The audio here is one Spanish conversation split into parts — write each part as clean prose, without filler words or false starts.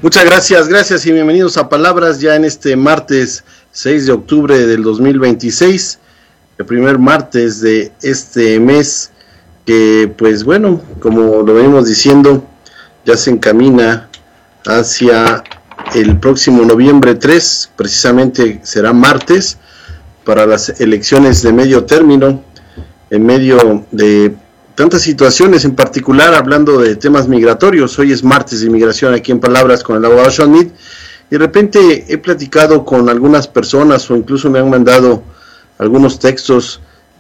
Muchas gracias y bienvenidos a Palabras ya en este martes 6 de octubre del 2026, el primer martes de este mes que pues bueno, como lo venimos diciendo, ya se encamina hacia el próximo noviembre 3, precisamente será martes, para las elecciones de medio término, en medio de tantas situaciones, en particular hablando de temas migratorios. Hoy es martes de inmigración aquí en Palabras con el abogado Sean Mead, y de repente he platicado con algunas personas o incluso me han mandado algunos textos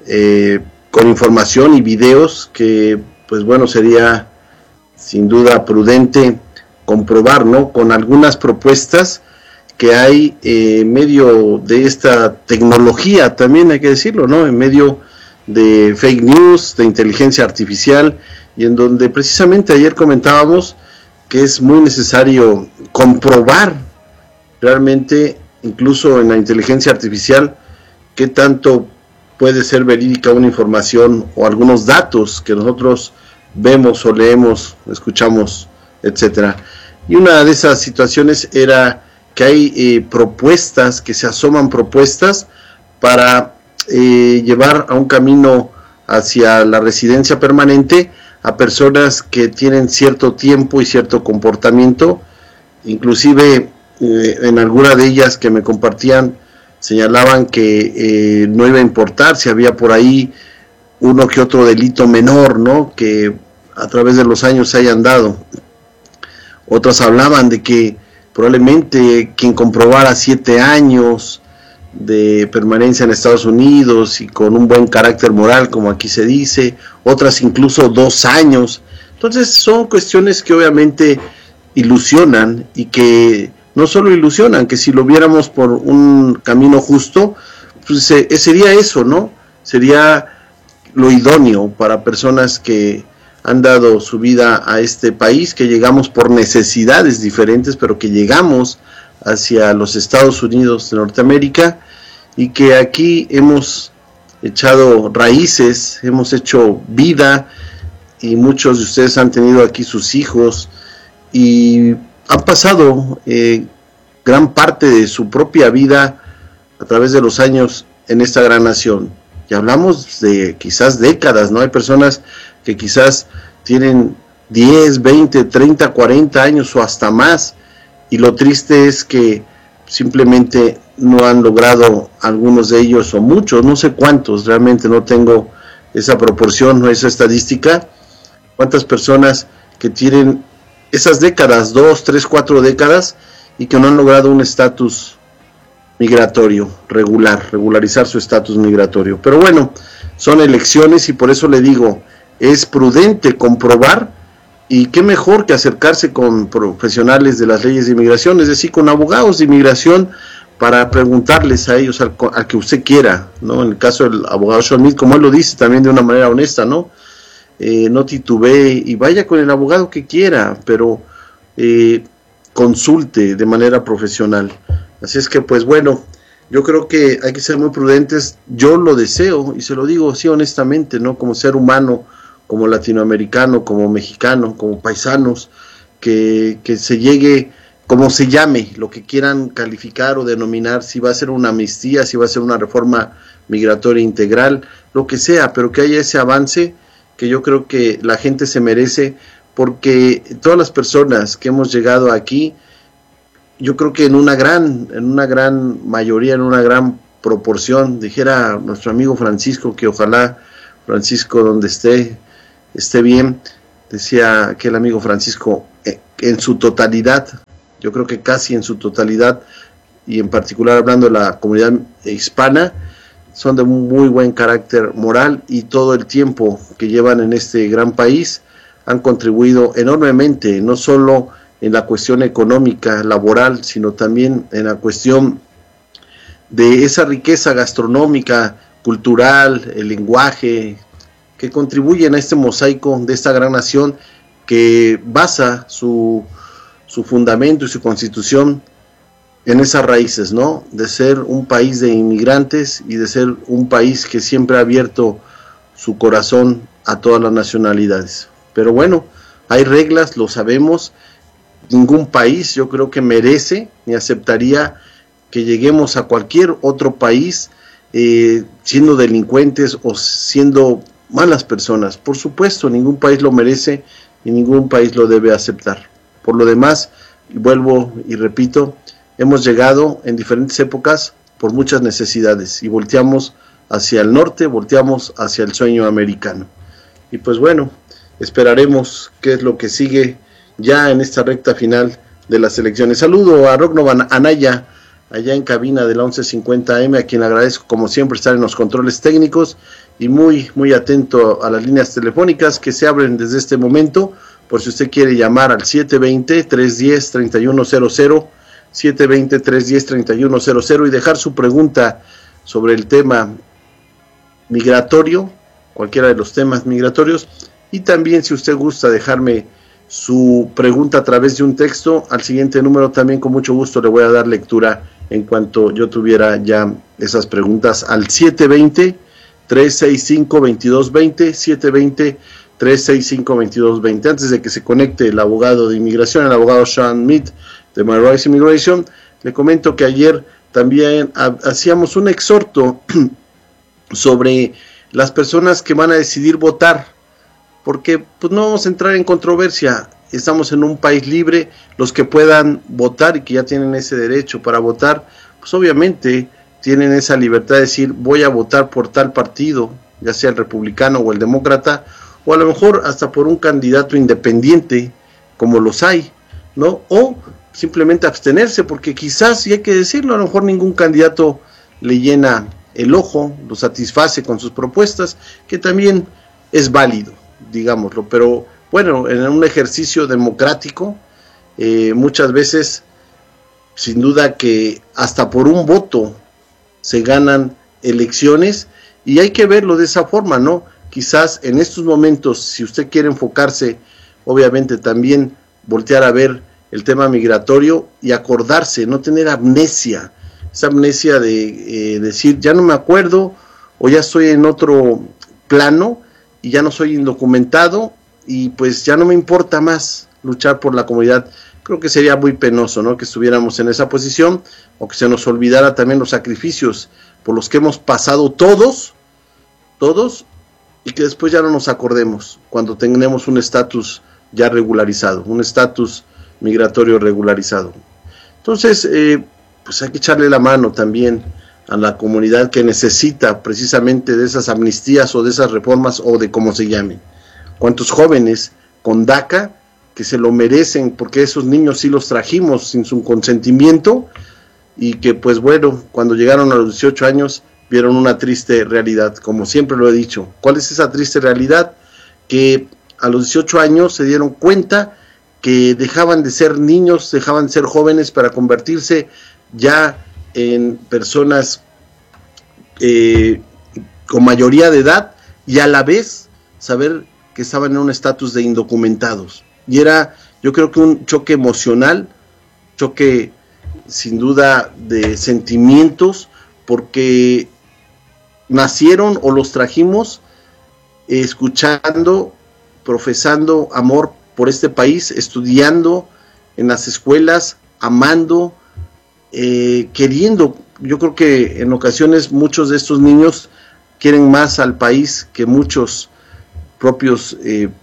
con información y videos que pues bueno, sería sin duda prudente comprobar, ¿no? Con algunas propuestas que hay en medio de esta tecnología, también hay que decirlo, ¿no? En medio de fake news, de inteligencia artificial, y en donde precisamente ayer comentábamos que es muy necesario comprobar realmente, incluso en la inteligencia artificial, qué tanto puede ser verídica una información o algunos datos que nosotros vemos o leemos, escuchamos, etcétera. Y una de esas situaciones era que hay propuestas, que se asoman propuestas para llevar a un camino hacia la residencia permanente a personas que tienen cierto tiempo y cierto comportamiento. Inclusive en alguna de ellas que me compartían señalaban que no iba a importar si había por ahí uno que otro delito menor, ¿no?, que a través de los años se hayan dado. Otras hablaban de que probablemente quien comprobara 7 años de permanencia en Estados Unidos y con un buen carácter moral, como aquí se dice, otras incluso 2 años. Entonces son cuestiones que obviamente ilusionan, y que no solo ilusionan, que si lo viéramos por un camino justo, pues sería eso, ¿no? Sería lo idóneo para personas que han dado su vida a este país, que llegamos por necesidades diferentes, pero que llegamos hacia los Estados Unidos de Norteamérica, y que aquí hemos echado raíces, hemos hecho vida, y muchos de ustedes han tenido aquí sus hijos, y han pasado gran parte de su propia vida a través de los años en esta gran nación. Y hablamos de quizás décadas, ¿no? Hay personas que quizás tienen 10, 20, 30, 40 años o hasta más, y lo triste es que simplemente no han logrado, algunos de ellos o muchos, no sé cuántos, realmente no tengo esa proporción o esa estadística, cuántas personas que tienen esas décadas, 2, 3, 4 décadas, y que no han logrado un estatus migratorio regularizar su estatus migratorio. Pero bueno, son elecciones, y por eso le digo, es prudente comprobar, y qué mejor que acercarse con profesionales de las leyes de inmigración, es decir, con abogados de inmigración, para preguntarles a ellos al que usted quiera, ¿no? En el caso del abogado Sean Mead, como él lo dice también de una manera honesta, ¿no? No titubee y vaya con el abogado que quiera, pero consulte de manera profesional. Así es que pues bueno, yo creo que hay que ser muy prudentes. Yo lo deseo, y se lo digo así honestamente, ¿no? Como ser humano, como latinoamericano, como mexicano, como paisanos, que se llegue, como se llame, lo que quieran calificar o denominar, si va a ser una amnistía, si va a ser una reforma migratoria integral, lo que sea, pero que haya ese avance que yo creo que la gente se merece, porque todas las personas que hemos llegado aquí, yo creo que en una gran mayoría, en una gran proporción, dijera nuestro amigo Francisco, que ojalá Francisco donde esté bien, decía aquel amigo Francisco, en su totalidad, yo creo que casi en su totalidad, y en particular hablando de la comunidad hispana, son de muy buen carácter moral, y todo el tiempo que llevan en este gran país han contribuido enormemente, no solo en la cuestión económica, laboral, sino también en la cuestión de esa riqueza gastronómica, cultural, el lenguaje, que contribuyen a este mosaico de esta gran nación, que basa su fundamento y su constitución en esas raíces, ¿no? De ser un país de inmigrantes y de ser un país que siempre ha abierto su corazón a todas las nacionalidades. Pero bueno, hay reglas, lo sabemos, ningún país yo creo que merece ni aceptaría que lleguemos a cualquier otro país siendo delincuentes o siendo malas personas. Por supuesto, ningún país lo merece y ningún país lo debe aceptar. Por lo demás, vuelvo y repito, hemos llegado en diferentes épocas por muchas necesidades y volteamos hacia el norte, volteamos hacia el sueño americano. Y pues bueno, esperaremos qué es lo que sigue ya en esta recta final de las elecciones. Saludo a Rognovan Anaya, allá en cabina de la 1150 AM, a quien agradezco como siempre estar en los controles técnicos y muy atento a las líneas telefónicas que se abren desde este momento, por si usted quiere llamar al 720-310-3100, 720-310-3100 y dejar su pregunta sobre el tema migratorio, cualquiera de los temas migratorios, y también si usted gusta dejarme su pregunta a través de un texto al siguiente número, también con mucho gusto le voy a dar lectura en cuanto yo tuviera ya esas preguntas al 720-365-2220, 720-365-2220. Antes de que se conecte el abogado de inmigración, el abogado Sean Mead de My Rights Immigration, le comento que ayer también hacíamos un exhorto sobre las personas que van a decidir votar, porque pues no vamos a entrar en controversia, estamos en un país libre, los que puedan votar y que ya tienen ese derecho para votar, pues obviamente tienen esa libertad de decir voy a votar por tal partido, ya sea el republicano o el demócrata, o a lo mejor hasta por un candidato independiente, como los hay, ¿no? O simplemente abstenerse, porque quizás, y hay que decirlo, a lo mejor ningún candidato le llena el ojo, lo satisface con sus propuestas, que también es válido, digámoslo, pero bueno, en un ejercicio democrático, muchas veces, sin duda que hasta por un voto se ganan elecciones, y hay que verlo de esa forma, ¿no? Quizás en estos momentos, si usted quiere enfocarse, obviamente también voltear a ver el tema migratorio y acordarse, no tener amnesia, esa amnesia de decir, ya no me acuerdo, o ya estoy en otro plano, y ya no soy indocumentado, y pues ya no me importa más luchar por la comunidad. Creo que sería muy penoso, ¿no?, que estuviéramos en esa posición, o que se nos olvidara también los sacrificios por los que hemos pasado todos, y que después ya no nos acordemos cuando tengamos un estatus ya regularizado, un estatus migratorio regularizado. Entonces, pues hay que echarle la mano también a la comunidad que necesita precisamente de esas amnistías o de esas reformas o de cómo se llamen. ¿Cuántos jóvenes con DACA que se lo merecen porque esos niños sí los trajimos sin su consentimiento y que pues bueno, cuando llegaron a los 18 años vieron una triste realidad, como siempre lo he dicho? ¿Cuál es esa triste realidad? Que a los 18 años se dieron cuenta que dejaban de ser niños, dejaban de ser jóvenes para convertirse ya en personas con mayoría de edad, y a la vez saber que estaban en un estatus de indocumentados. Y era, yo creo que un choque emocional, choque sin duda de sentimientos, porque nacieron o los trajimos escuchando, profesando amor por este país, estudiando en las escuelas, amando, queriendo. Yo creo que en ocasiones muchos de estos niños quieren más al país que muchos propios,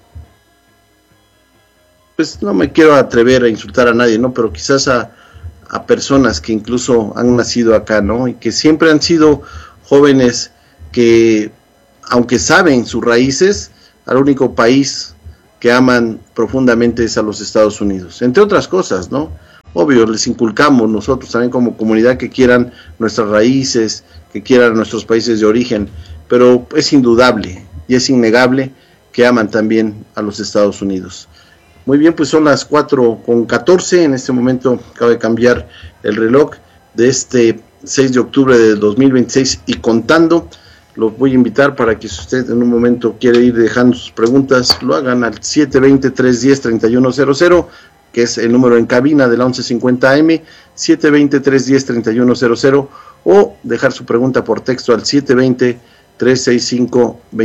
pues no me quiero atrever a insultar a nadie, ¿no?, pero quizás a personas que incluso han nacido acá, ¿no?, y que siempre han sido jóvenes que, aunque saben sus raíces, al único país que aman profundamente es a los Estados Unidos, entre otras cosas, ¿no? Obvio, les inculcamos nosotros también como comunidad que quieran nuestras raíces, que quieran nuestros países de origen, pero es indudable y es innegable que aman también a los Estados Unidos. Muy bien, pues son las 4:14, en este momento acaba de cambiar el reloj de este 6 de octubre del 2026 y contando. Los voy a invitar para que si usted en un momento quiere ir dejando sus preguntas, lo hagan al 720-310-3100, que es el número en cabina de la 1150 AM, 720-310-3100, o dejar su pregunta por texto al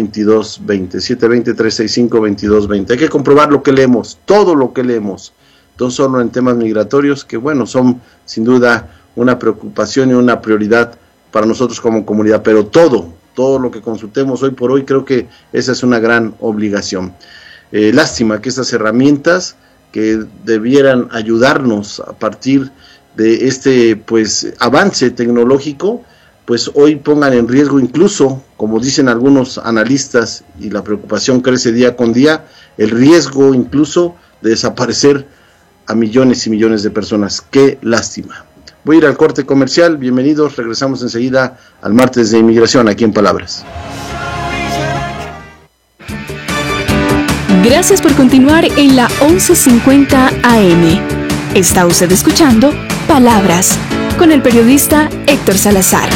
720-365-2220, 720-365-2220. Hay que comprobar lo que leemos, todo lo que leemos, no solo en temas migratorios, que bueno, son sin duda una preocupación y una prioridad para nosotros como comunidad, pero todo lo que consultemos hoy por hoy, creo que esa es una gran obligación. Lástima que estas herramientas que debieran ayudarnos a partir de este pues avance tecnológico, pues hoy pongan en riesgo incluso, como dicen algunos analistas, y la preocupación crece día con día, el riesgo incluso de desaparecer a millones y millones de personas. ¡Qué lástima! Voy a ir al corte comercial, bienvenidos, regresamos enseguida al martes de inmigración aquí en Palabras. Gracias por continuar en la 1150 AM. Está usted escuchando Palabras con el periodista Héctor Salazar.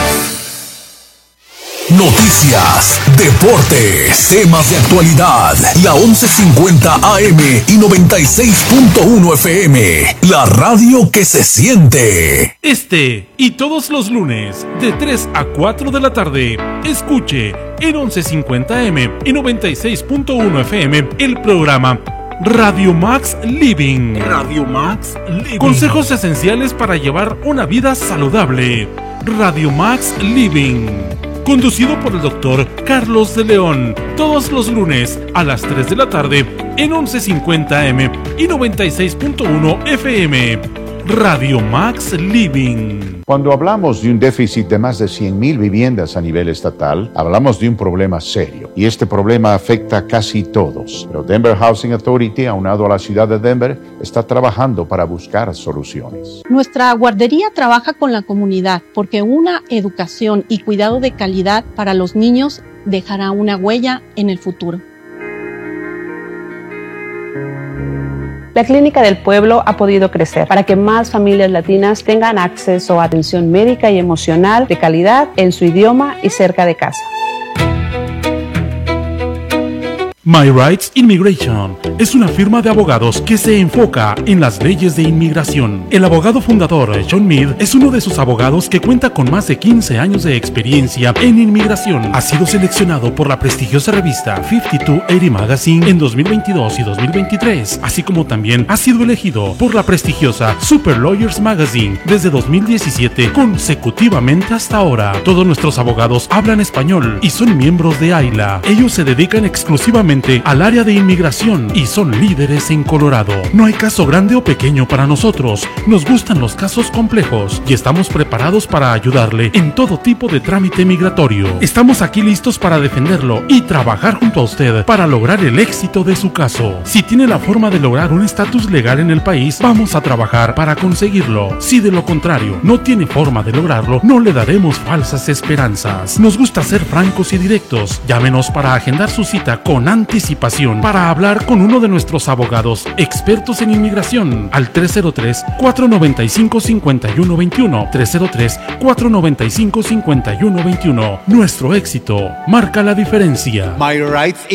Noticias, deportes, temas de actualidad. La 1150 AM y 96.1 FM. La radio que se siente. Este y todos los lunes, de 3 a 4 de la tarde, escuche en 1150 AM y 96.1 FM el programa Radio Max Living. Radio Max Living. Consejos esenciales para llevar una vida saludable. Radio Max Living. Conducido por el doctor Carlos de León, todos los lunes a las 3 de la tarde en 1150 AM y 96.1 FM. Radio Max Living. Cuando hablamos de un déficit de más de 100,000 viviendas a nivel estatal, hablamos de un problema serio. Y este problema afecta a casi todos. Pero Denver Housing Authority, aunado a la ciudad de Denver, está trabajando para buscar soluciones. Nuestra guardería trabaja con la comunidad porque una educación y cuidado de calidad para los niños dejará una huella en el futuro. La Clínica del Pueblo ha podido crecer para que más familias latinas tengan acceso a atención médica y emocional de calidad en su idioma y cerca de casa. My Rights Immigration es una firma de abogados que se enfoca en las leyes de inmigración. El abogado fundador, John Mead, es uno de sus abogados que cuenta con más de 15 años de experiencia en inmigración. Ha sido seleccionado por la prestigiosa revista 5280 Magazine en 2022 y 2023, así como también ha sido elegido por la prestigiosa Super Lawyers Magazine desde 2017 consecutivamente hasta ahora. Todos nuestros abogados hablan español y son miembros de AILA. Ellos se dedican exclusivamente al área de inmigración y son líderes en Colorado. No hay caso grande o pequeño para nosotros. Nos gustan los casos complejos y estamos preparados para ayudarle en todo tipo de trámite migratorio. Estamos aquí listos para defenderlo y trabajar junto a usted para lograr el éxito de su caso. Si tiene la forma de lograr un estatus legal en el país, vamos a trabajar para conseguirlo. Si de lo contrario no tiene forma de lograrlo, no le daremos falsas esperanzas. Nos gusta ser francos y directos. Llámenos para agendar su cita con anticipación para hablar con uno de nuestros abogados expertos en inmigración al 303-495-5121. 303-495-5121. Nuestro éxito marca la diferencia. My Rights